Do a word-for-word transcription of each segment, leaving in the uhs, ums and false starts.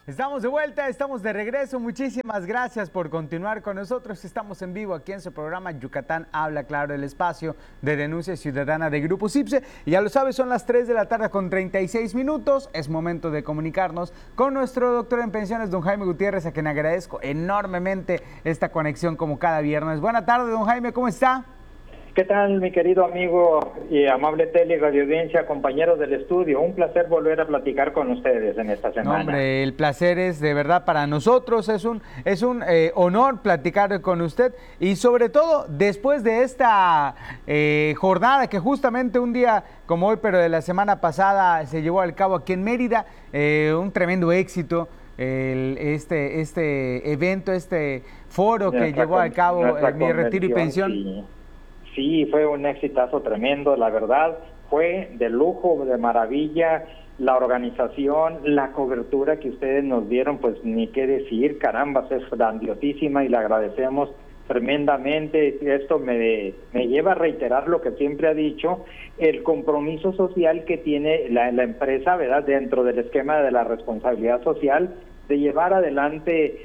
Estamos de vuelta, estamos de regreso. Muchísimas gracias por continuar con nosotros. Estamos en vivo aquí en su programa Yucatán Habla Claro, el espacio de denuncia ciudadana de Grupo CIPSE. Y ya lo sabes, son las tres de la tarde con treinta y seis minutos. Es momento de comunicarnos con nuestro doctor en pensiones, don Jaime Gutiérrez, a quien agradezco enormemente esta conexión como cada viernes. Buena tarde, don Jaime, ¿cómo está? ¿Qué tal, mi querido amigo y amable tele y radioaudiencia, compañeros del estudio? Un placer volver a platicar con ustedes en esta semana. No, hombre, el placer es de verdad para nosotros, es un, es un eh, honor platicar con usted y sobre todo después de esta eh, jornada que justamente un día como hoy, pero de la semana pasada se llevó al cabo aquí en Mérida, eh, un tremendo éxito. El, este, este evento, este foro nuestra que llevó al cabo eh, Mi Retiro y Pensión. Sí. Sí, fue un exitazo tremendo, la verdad, fue de lujo, de maravilla, la organización, la cobertura que ustedes nos dieron, pues ni qué decir, carambas, es grandiosísima y le agradecemos tremendamente. Esto me, me lleva a reiterar lo que siempre ha dicho, el compromiso social que tiene la, la empresa, ¿verdad?, dentro del esquema de la responsabilidad social, de llevar adelante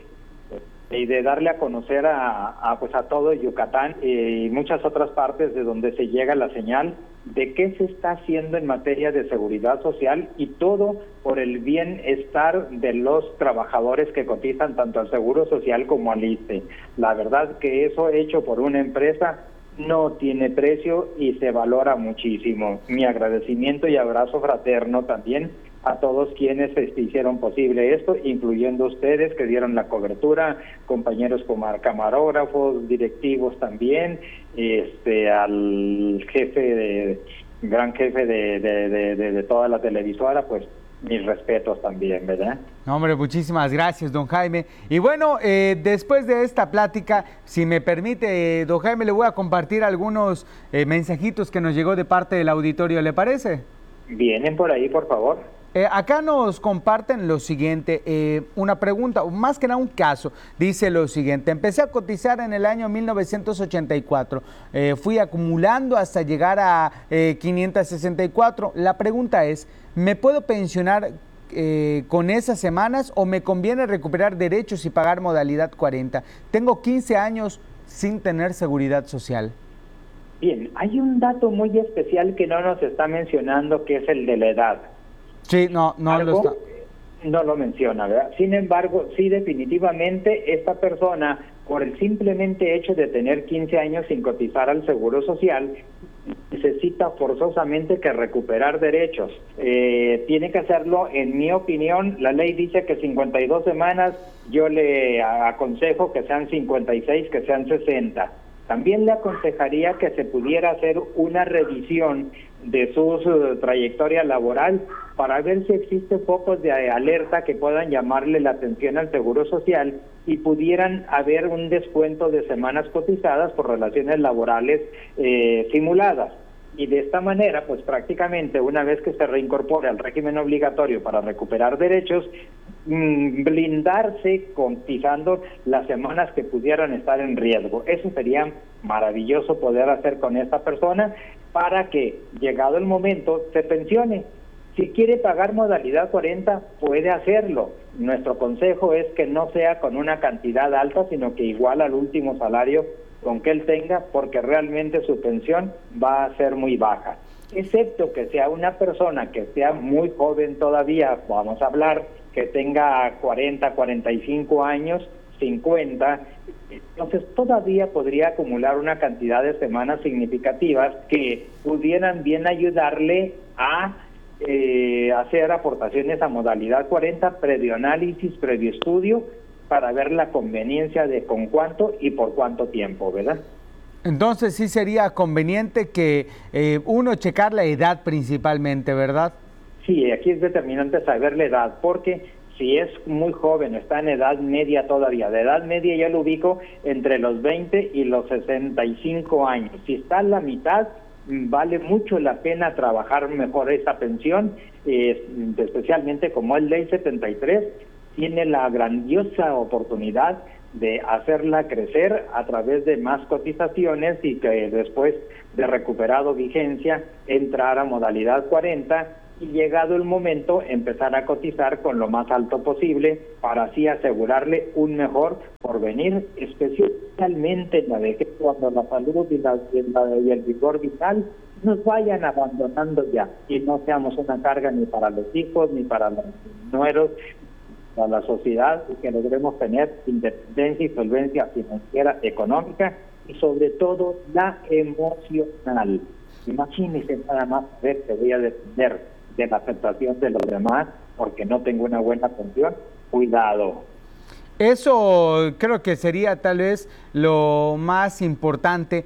y de darle a conocer a, a pues a todo Yucatán y muchas otras partes de donde se llega la señal de qué se está haciendo en materia de seguridad social y todo por el bienestar de los trabajadores que cotizan tanto al Seguro Social como al I S S S S E. La verdad que eso hecho por una empresa no tiene precio y se valora muchísimo. Mi agradecimiento y abrazo fraterno también a todos quienes este, hicieron posible esto, incluyendo ustedes que dieron la cobertura, compañeros como camarógrafos, directivos también, este, al jefe, de, gran jefe de, de, de, de, de toda la televisora, pues mis respetos también, ¿verdad? No, hombre, muchísimas gracias, don Jaime. Y bueno, eh, después de esta plática, si me permite, eh, don Jaime, le voy a compartir algunos eh, mensajitos que nos llegó de parte del auditorio, ¿le parece? Vienen por ahí, por favor. Eh, acá nos comparten lo siguiente, eh, una pregunta, o más que nada un caso. Dice lo siguiente: empecé a cotizar en el año mil novecientos ochenta y cuatro, eh, fui acumulando hasta llegar a eh, quinientos sesenta y cuatro. La pregunta es, ¿me puedo pensionar eh, con esas semanas o me conviene recuperar derechos y pagar modalidad cuarenta? Tengo quince años sin tener seguridad social. Bien, hay un dato muy especial que no nos está mencionando, que es el de la edad. Sí, no, no lo está. No lo menciona, ¿verdad? Sin embargo, sí, definitivamente esta persona, por el simplemente hecho de tener quince años sin cotizar al Seguro Social, necesita forzosamente que recuperar derechos. Eh, tiene que hacerlo, en mi opinión, la ley dice que cincuenta y dos semanas, yo le aconsejo que sean cincuenta y seis, que sean sesenta. También le aconsejaría que se pudiera hacer una revisión de su, su trayectoria laboral para ver si existen focos de alerta que puedan llamarle la atención al Seguro Social y pudieran haber un descuento de semanas cotizadas por relaciones laborales eh, simuladas. Y de esta manera, pues prácticamente una vez que se reincorpore al régimen obligatorio para recuperar derechos, mmm, blindarse cotizando las semanas que pudieran estar en riesgo. Eso sería maravilloso poder hacer con esta persona para que, llegado el momento, se pensione. Si quiere pagar modalidad cuarenta, puede hacerlo. Nuestro consejo es que no sea con una cantidad alta, sino que igual al último salario con que él tenga, porque realmente su pensión va a ser muy baja. Excepto que sea una persona que sea muy joven todavía, vamos a hablar, que tenga cuarenta, cuarenta y cinco años, cincuenta, entonces todavía podría acumular una cantidad de semanas significativas que pudieran bien ayudarle a eh, hacer aportaciones a modalidad cuarenta, previo análisis, previo estudio, para ver la conveniencia de con cuánto y por cuánto tiempo, ¿verdad? Entonces sí sería conveniente que eh, uno checar la edad principalmente, ¿verdad? Sí, aquí es determinante saber la edad, porque si es muy joven, está en edad media todavía, de edad media ya lo ubico entre los veinte y los sesenta y cinco años. Si está en la mitad, vale mucho la pena trabajar mejor esa pensión, eh, especialmente como es ley setenta y tres, tiene la grandiosa oportunidad de hacerla crecer a través de más cotizaciones y que después de recuperado vigencia entrar a modalidad cuarenta y llegado el momento empezar a cotizar con lo más alto posible para así asegurarle un mejor porvenir, especialmente en la vejez, cuando la salud y, la, y, la, y el vigor vital nos vayan abandonando ya y no seamos una carga ni para los hijos ni para los nueros, para la sociedad, y que logremos tener independencia y solvencia financiera, económica y sobre todo la emocional. Imagínense nada más ver que voy a depender de la aceptación de los demás porque no tengo una buena pensión. Cuidado. Eso creo que sería tal vez lo más importante,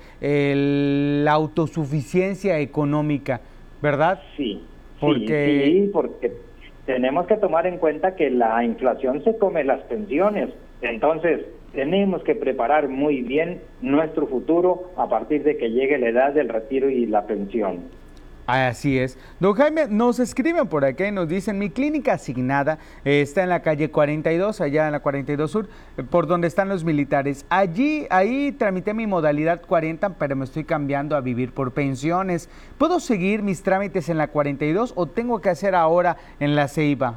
el, la autosuficiencia económica, ¿verdad? Sí, porque... sí, sí, porque tenemos que tomar en cuenta que la inflación se come las pensiones. Entonces, tenemos que preparar muy bien nuestro futuro a partir de que llegue la edad del retiro y la pensión. Así es. Don Jaime, nos escriben por acá y nos dicen, mi clínica asignada eh, está en la calle cuarenta y dos, allá en la cuarenta y dos Sur, eh, por donde están los militares. Allí, ahí tramité mi modalidad cuarenta, pero me estoy cambiando a vivir por pensiones. ¿Puedo seguir mis trámites en la cuarenta y dos o tengo que hacer ahora en la Ceiba?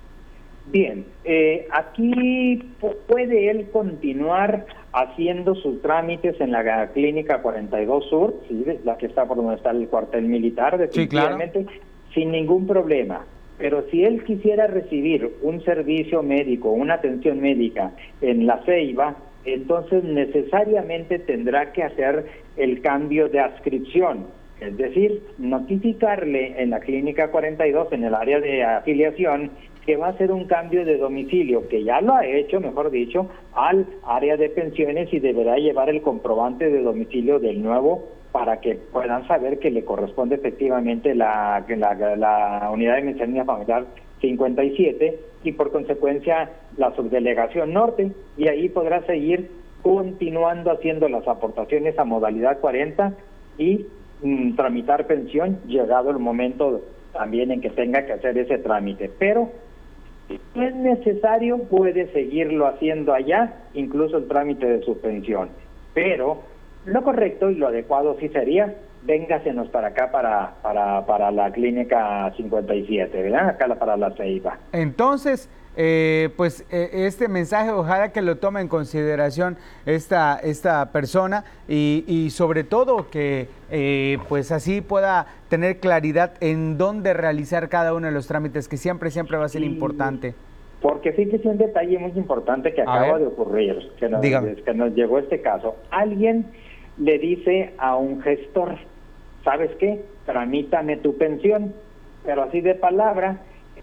Bien, eh, aquí puede él continuar haciendo sus trámites en la clínica cuarenta y dos Sur, ¿sí? La que está por donde está el cuartel militar, definitivamente, sí, claro, sin ningún problema. Pero si él quisiera recibir un servicio médico, una atención médica en la Ceiba, entonces necesariamente tendrá que hacer el cambio de adscripción, es decir, notificarle en la clínica cuarenta y dos, en el área de afiliación, que va a hacer un cambio de domicilio, que ya lo ha hecho, mejor dicho, al área de pensiones y deberá llevar el comprobante de domicilio del nuevo para que puedan saber que le corresponde efectivamente la, la, la unidad de mensajería familiar cincuenta y siete y por consecuencia la subdelegación norte, y ahí podrá seguir continuando haciendo las aportaciones a modalidad cuarenta y mm, tramitar pensión, llegado el momento también en que tenga que hacer ese trámite. Pero si es necesario, puede seguirlo haciendo allá, incluso el trámite de su pensión. Pero lo correcto y lo adecuado sí sería, véngasenos para acá, para, para, para la clínica cincuenta y siete, ¿verdad? Acá para la Ceiba. Entonces, eh, pues eh, este mensaje, ojalá que lo tome en consideración esta, esta persona y, y sobre todo que eh, pues así pueda tener claridad en dónde realizar cada uno de los trámites, que siempre, siempre va a ser sí, importante. Porque fíjese un detalle muy importante que acaba de ocurrir, que nos, que nos llegó este caso. Alguien le dice a un gestor, ¿sabes qué? Tramítame tu pensión, pero así de palabra.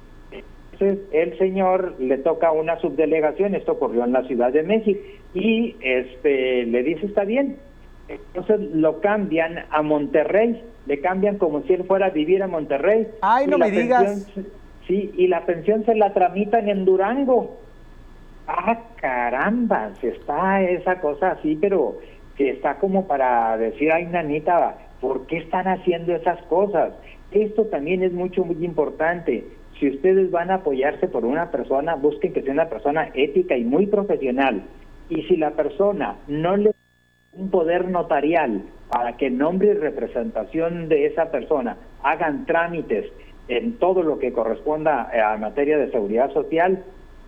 Entonces el señor le toca una subdelegación, esto ocurrió en la Ciudad de México, y este le dice, está bien. Entonces lo cambian a Monterrey, le cambian como si él fuera a vivir a Monterrey. Ay, no me digas. Pensión, sí, y la pensión se la tramitan en Durango. Ah, caramba, se está esa cosa así, pero que está como para decir, ay, nanita, ¿por qué están haciendo esas cosas? Esto también es mucho, muy importante. Si ustedes van a apoyarse por una persona, busquen que sea una persona ética y muy profesional. Y si la persona no le da un poder notarial para que en nombre y representación de esa persona hagan trámites en todo lo que corresponda a materia de seguridad social,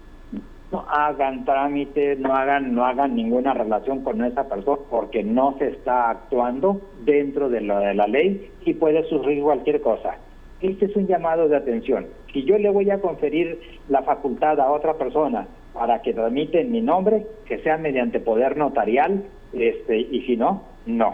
no hagan trámites, no hagan, no hagan ninguna relación con esa persona, porque no se está actuando dentro de la, de la ley y puede surgir cualquier cosa. Este es un llamado de atención. Si yo le voy a conferir la facultad a otra persona para que tramite en mi nombre, que sea mediante poder notarial, este, y si no, no.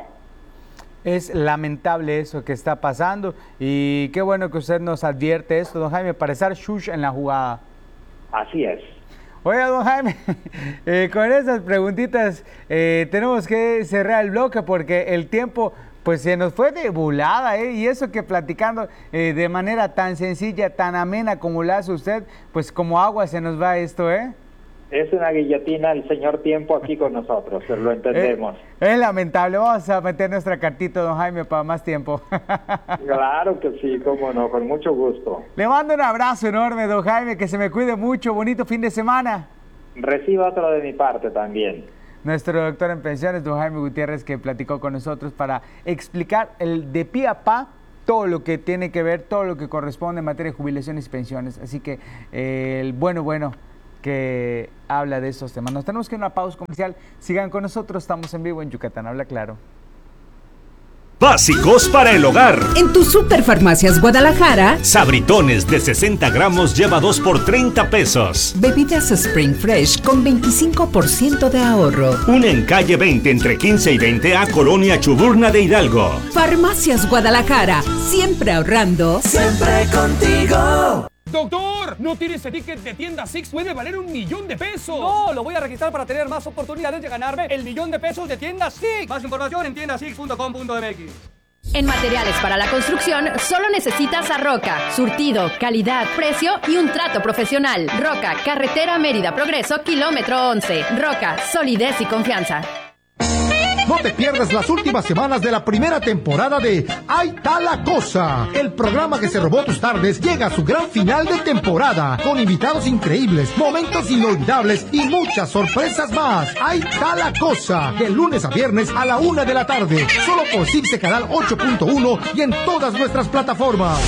Es lamentable eso que está pasando y qué bueno que usted nos advierte esto, don Jaime, para estar shush en la jugada. Así es. Oiga, don Jaime, eh, con esas preguntitas eh, tenemos que cerrar el bloque porque el tiempo pues se nos fue de volada, ¿eh? Y eso que platicando eh, de manera tan sencilla, tan amena como la hace usted, pues como agua se nos va esto, ¿eh? Es una guillotina el señor tiempo aquí con nosotros, pero lo entendemos. Es, es lamentable, vamos a meter nuestra cartita, don Jaime, para más tiempo. Claro que sí, cómo no, con mucho gusto. Le mando un abrazo enorme, don Jaime, que se me cuide mucho, bonito fin de semana. Reciba otro de mi parte también. Nuestro doctor en pensiones, don Jaime Gutiérrez, que platicó con nosotros para explicar el de pie a pa todo lo que tiene que ver, todo lo que corresponde en materia de jubilaciones y pensiones. Así que eh, el bueno, bueno que habla de estos temas. Nos tenemos que ir a una pausa comercial. Sigan con nosotros, estamos en vivo en Yucatán Habla Claro. Básicos para el hogar. En tu Superfarmacias Guadalajara, Sabritones de sesenta gramos lleva dos por treinta pesos. bebidas Spring Fresh con veinticinco por ciento de ahorro. Una en calle veinte entre quince y veinte a Colonia Chuburna de Hidalgo. Farmacias Guadalajara, siempre ahorrando. Siempre contigo. Doctor, ¿no tienes ese ticket de tienda Six? Puede valer un millón de pesos. No, lo voy a registrar para tener más oportunidades de ganarme el millón de pesos de tienda Six. Más información en tienda six punto com punto m x. En materiales para la construcción, solo necesitas a Roca. Surtido, calidad, precio y un trato profesional. Roca, carretera Mérida Progreso, kilómetro once. Roca, solidez y confianza. No te pierdas las últimas semanas de la primera temporada de Ahí está la cosa. El programa que se robó tus tardes llega a su gran final de temporada, con invitados increíbles, momentos inolvidables y muchas sorpresas más. Ahí está la cosa, de lunes a viernes a la una de la tarde, solo por Cipse Canal ocho punto uno y en todas nuestras plataformas.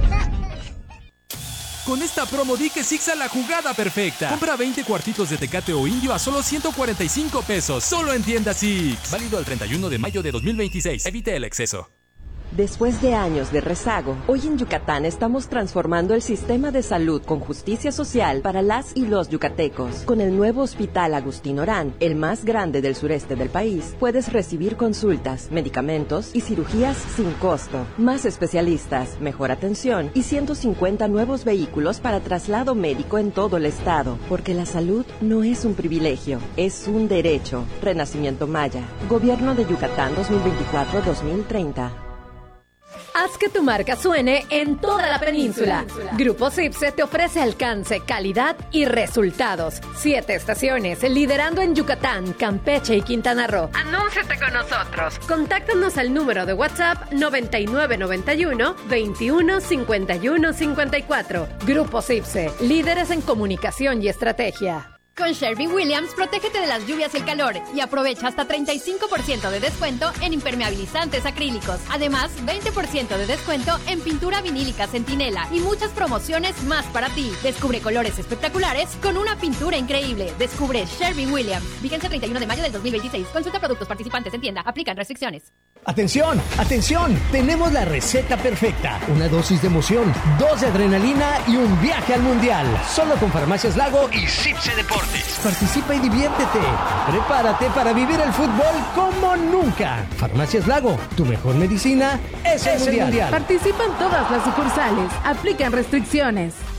Con esta promo di que Six a la jugada perfecta. Compra veinte cuartitos de Tecate o Indio a solo ciento cuarenta y cinco pesos. Solo en tienda Six. Válido al treinta y uno de mayo de dos mil veintiséis. Evite el exceso. Después de años de rezago, hoy en Yucatán estamos transformando el sistema de salud con justicia social para las y los yucatecos. Con el nuevo Hospital Agustín Orán, el más grande del sureste del país, puedes recibir consultas, medicamentos y cirugías sin costo. Más especialistas, mejor atención y ciento cincuenta nuevos vehículos para traslado médico en todo el estado. Porque la salud no es un privilegio, es un derecho. Renacimiento Maya. Gobierno de Yucatán dos mil veinticuatro a dos mil treinta. Haz que tu marca suene en toda la península. Grupo Cipse te ofrece alcance, calidad y resultados. Siete estaciones, liderando en Yucatán, Campeche y Quintana Roo. Anúnciate con nosotros. Contáctanos al número de WhatsApp noventa y nueve noventa y uno veintiuno cincuenta y uno cincuenta y cuatro. Grupo Cipse, líderes en comunicación y estrategia. Con Sherwin-Williams, protégete de las lluvias y el calor y aprovecha hasta treinta y cinco por ciento de descuento en impermeabilizantes acrílicos. Además, veinte por ciento de descuento en pintura vinílica Centinela y muchas promociones más para ti. Descubre colores espectaculares con una pintura increíble. Descubre Sherwin-Williams. Vigencia treinta y uno de mayo del dos mil veintiséis. Consulta productos participantes en tienda. Aplican restricciones. ¡Atención! ¡Atención! Tenemos la receta perfecta. Una dosis de emoción, dos de adrenalina y un viaje al mundial. Solo con Farmacias Lago y Cipse Deportes. Participa y diviértete. Prepárate para vivir el fútbol como nunca. Farmacias Lago, tu mejor medicina es el, es mundial. el mundial. Participa en todas las sucursales. Aplican restricciones.